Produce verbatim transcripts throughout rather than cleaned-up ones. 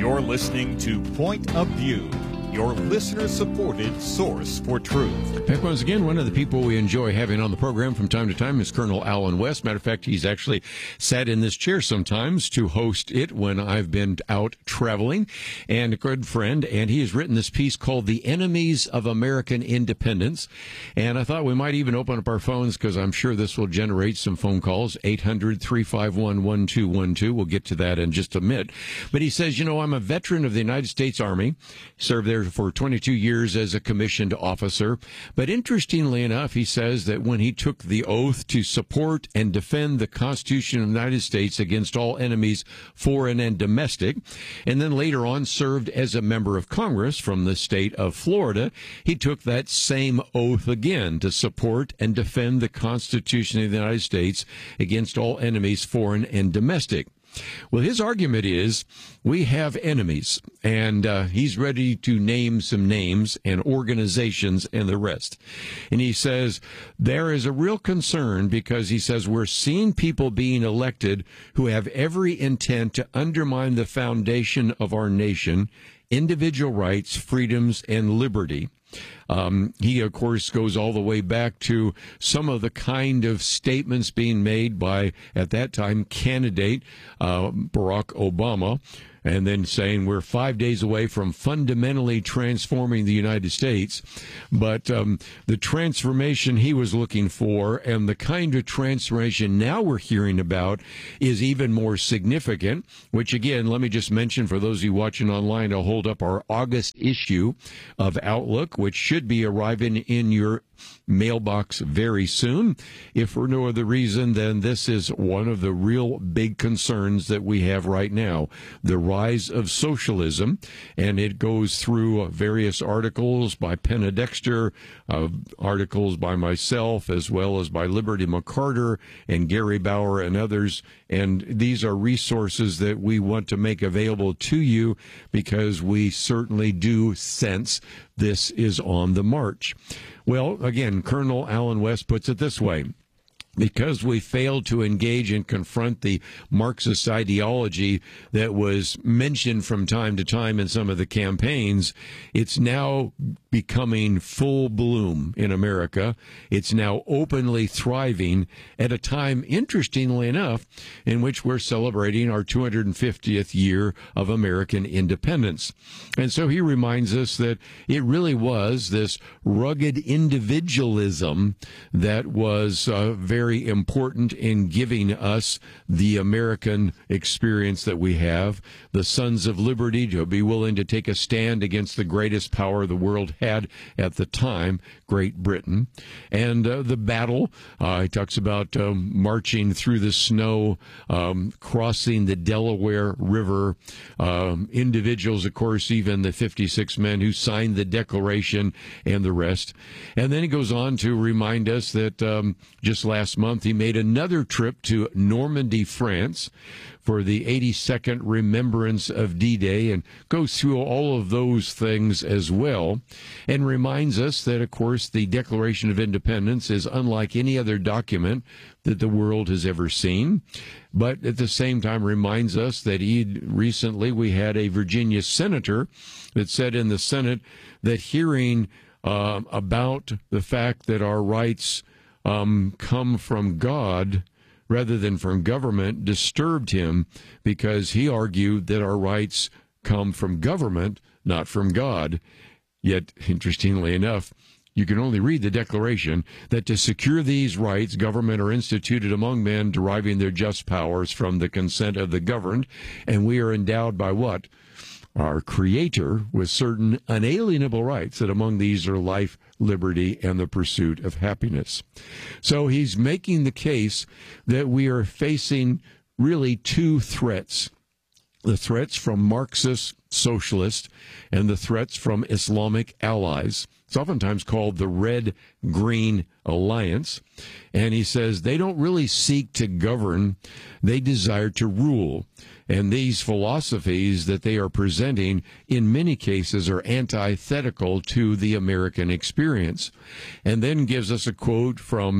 You're listening to Point of View, your listener-supported source for truth. Back once again, one of the people we enjoy having on the program from time to time is Colonel Allen West. Matter of fact, he's actually sat in this chair sometimes to host it when I've been out traveling, and a good friend. And he has written this piece called The Enemies of American Independence. And I thought we might even open up our phones because I'm sure this will generate some phone calls. eight hundred, three five one, one two one two. We'll get to that in just a minute. But he says, you know, I'm a veteran of the United States Army, served there for twenty-two years as a commissioned officer. But interestingly enough, he says that when he took the oath to support and defend the Constitution of the United States against all enemies, foreign and domestic, and then later on served as a member of Congress from the state of Florida, he took that same oath again to support and defend the Constitution of the United States against all enemies, foreign and domestic. Well, his argument is we have enemies, and uh, he's ready to name some names and organizations and the rest. And he says there is a real concern because he says we're seeing people being elected who have every intent to undermine the foundation of our nation, individual rights, freedoms, and liberty. Um, he, of course, goes all the way back to some of the kind of statements being made by, at that time, candidate uh, Barack Obama, and then saying we're five days away from fundamentally transforming the United States. But um, the transformation he was looking for and the kind of transformation now we're hearing about is even more significant, which, again, let me just mention for those of you watching online, I'll hold up our August issue of Outlook, which should be arriving in your mailbox very soon. If for no other reason than this is one of the real big concerns that we have right now, the rise of socialism, and it goes through various articles by Penna Dexter, uh, articles by myself, as well as by Liberty McCarter and Gary Bauer and others, and these are resources that we want to make available to you because we certainly do sense this is on the march. Well, again, Colonel Allen West puts it this way. Because we failed to engage and confront the Marxist ideology that was mentioned from time to time in some of the campaigns, it's now becoming full bloom in America. It's now openly thriving at a time, interestingly enough, in which we're celebrating our two hundred fiftieth year of American independence. And so he reminds us that it really was this rugged individualism that was uh, very very important in giving us the American experience that we have, the Sons of Liberty, to be willing to take a stand against the greatest power the world had at the time, Great Britain. And uh, the battle, uh, he talks about um, marching through the snow, um, crossing the Delaware River, um, individuals, of course, even the fifty-six men who signed the Declaration and the rest. And then he goes on to remind us that um, just last month he made another trip to Normandy, France, for the eighty-second Remembrance of D-Day, and goes through all of those things as well, and reminds us that, of course, the Declaration of Independence is unlike any other document that the world has ever seen, but at the same time reminds us that he recently we had a Virginia senator that said in the Senate that hearing uh, about the fact that our rights um, come from God rather than from government disturbed him, because he argued that our rights come from government, not from God. Yet, interestingly enough, you can only read the Declaration that to secure these rights, government are instituted among men, deriving their just powers from the consent of the governed, and we are endowed by what? Our Creator with certain unalienable rights, that among these are life, liberty, and the pursuit of happiness. So he's making the case that we are facing really two threats. The threats from Marxist socialists and the threats from Islamic allies. It's oftentimes called the Red-Green Alliance. And he says they don't really seek to govern, they desire to rule. And these philosophies that they are presenting in many cases are antithetical to the American experience. And then gives us a quote from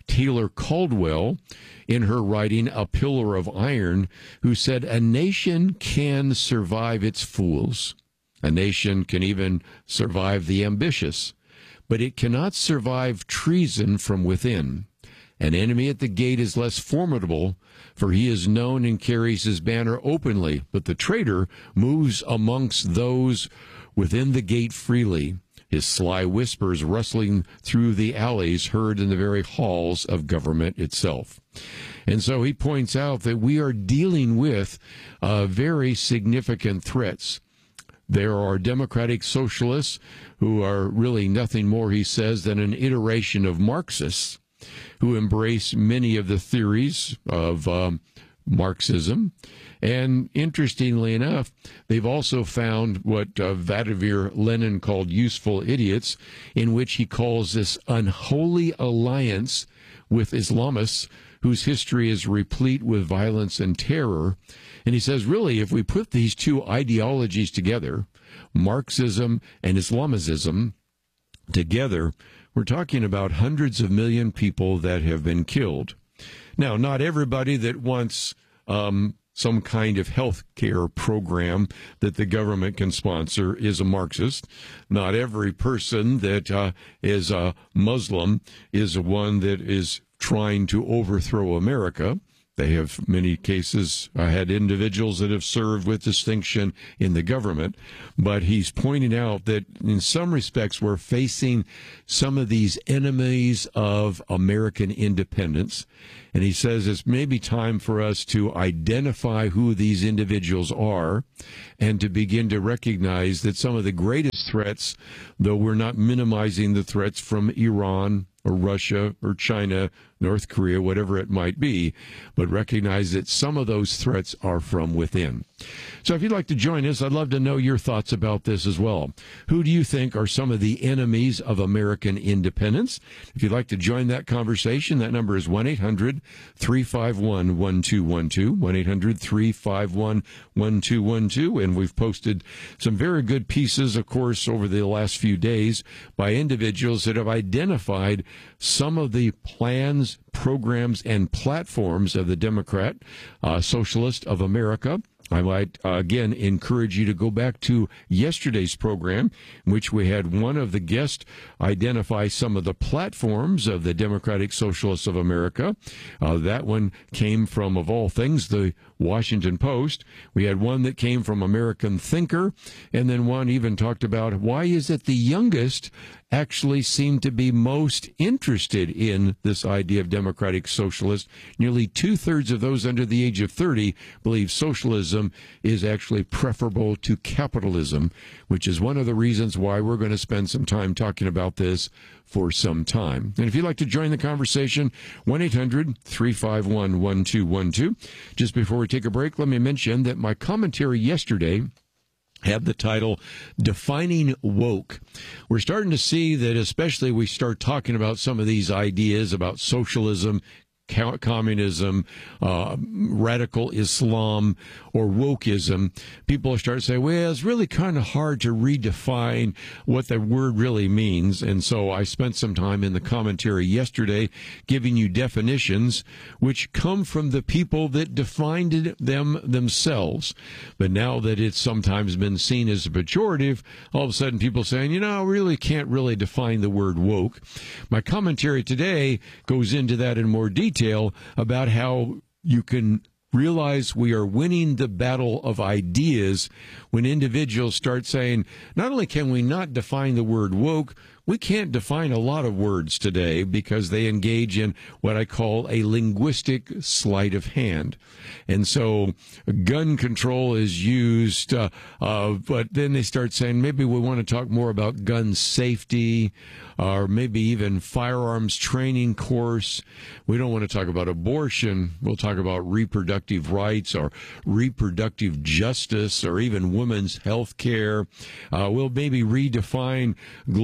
Taylor Caldwell in her writing A Pillar of Iron, who said, "A nation can survive its fools. A nation can even survive the ambitious, but it cannot survive treason from within. An enemy at the gate is less formidable, for he is known and carries his banner openly, but the traitor moves amongst those within the gate freely, his sly whispers rustling through the alleys heard in the very halls of government itself." And so he points out that we are dealing with uh, very significant threats. There are democratic socialists who are really nothing more, he says, than an iteration of Marxists who embrace many of the theories of um, Marxism. And interestingly enough, they've also found what uh, Vladimir Lenin called useful idiots, in which he calls this unholy alliance with Islamists whose history is replete with violence and terror. And he says, really, if we put these two ideologies together, Marxism and Islamism together, we're talking about hundreds of million people that have been killed. Now, not everybody that wants um, some kind of health care program that the government can sponsor is a Marxist. Not every person that uh, is a Muslim is one that is trying to overthrow America. They have, many cases, uh, had individuals that have served with distinction in the government. But he's pointing out that in some respects we're facing some of these enemies of American independence. And he says it's maybe time for us to identify who these individuals are and to begin to recognize that some of the greatest threats, though we're not minimizing the threats from Iran or Russia or China, North Korea, whatever it might be, but recognize that some of those threats are from within. So if you'd like to join us, I'd love to know your thoughts about this as well. Who do you think are some of the enemies of American independence? If you'd like to join that conversation, that number is one eight hundred three five one one two one two, one eight hundred three five one one two one two, and we've posted some very good pieces, of course, over the last few days by individuals that have identified some of the plans, programs, and platforms of the Democrat uh, Socialist of America. I might, uh, again, encourage you to go back to yesterday's program, in which we had one of the guests identify some of the platforms of the Democratic Socialists of America. Uh, that one came from, of all things, the Washington Post. We had one that came from American Thinker, and then one even talked about why is it the youngest actually seem to be most interested in this idea of democratic socialist. Nearly two-thirds of those under the age of thirty believe socialism is actually preferable to capitalism, which is one of the reasons why we're going to spend some time talking about this for some time. And if you'd like to join the conversation, one eight hundred three five one one two one two. Just before we take a break, let me mention that my commentary yesterday had the title Defining Woke. We're starting to see that, especially we start talking about some of these ideas about socialism, communism, uh, radical Islam, or wokeism, people start saying, well, it's really kind of hard to redefine what the word really means. And so I spent some time in the commentary yesterday giving you definitions which come from the people that defined them themselves. But now that it's sometimes been seen as a pejorative, all of a sudden people saying, you know, I really can't really define the word woke. My commentary today goes into that in more detail. Detail about how you can realize we are winning the battle of ideas when individuals start saying, not only can we not define the word woke, we can't define a lot of words today because they engage in what I call a linguistic sleight of hand. And so gun control is used, uh, uh, but then they start saying maybe we want to talk more about gun safety or maybe even firearms training course. We don't want to talk about abortion. We'll talk about reproductive rights or reproductive justice or even women's health care. Uh, we'll maybe redefine global warming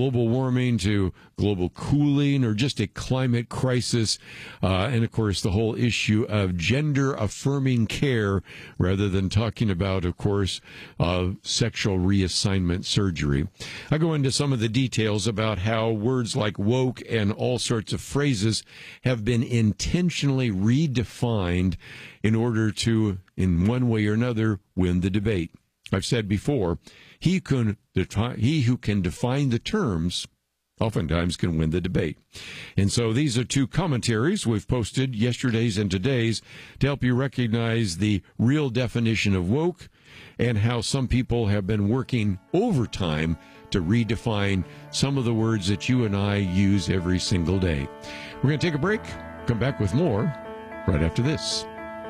warming to global cooling or just a climate crisis. Uh, and, of course, the whole issue of gender-affirming care rather than talking about, of course, uh, sexual reassignment surgery. I go into some of the details about how words like woke and all sorts of phrases have been intentionally redefined in order to, in one way or another, win the debate. I've said before, he can defi- he who can define the terms oftentimes can win the debate. And so these are two commentaries we've posted, yesterday's and today's, to help you recognize the real definition of woke and how some people have been working overtime to redefine some of the words that you and I use every single day. We're going to take a break, come back with more right after this.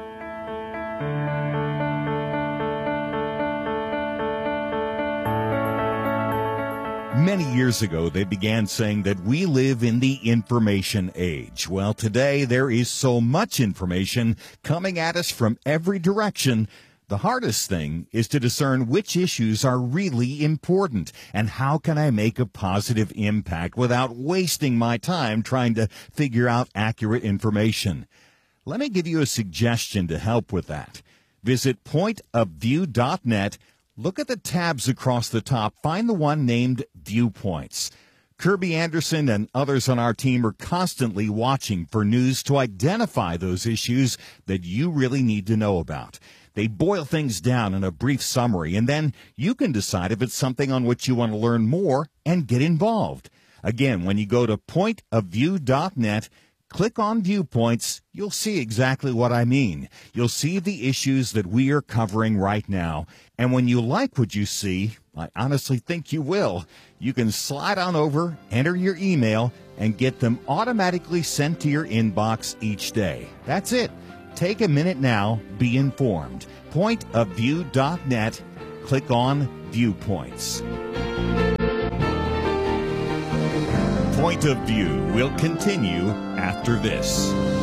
Many years ago, they began saying that we live in the information age. Well, today there is so much information coming at us from every direction. The hardest thing is to discern which issues are really important and how can I make a positive impact without wasting my time trying to figure out accurate information. Let me give you a suggestion to help with that. Visit point of view dot net. Look at the tabs across the top. Find the one named Viewpoints. Kirby Anderson and others on our team are constantly watching for news to identify those issues that you really need to know about. They boil things down in a brief summary, and then you can decide if it's something on which you want to learn more and get involved. Again, when you go to point of view dot net, click on Viewpoints, you'll see exactly what I mean. You'll see the issues that we are covering right now. And when you like what you see, I honestly think you will, you can slide on over, enter your email, and get them automatically sent to your inbox each day. That's it. Take a minute now, be informed. point of view dot net, click on Viewpoints. Point of View will continue after this.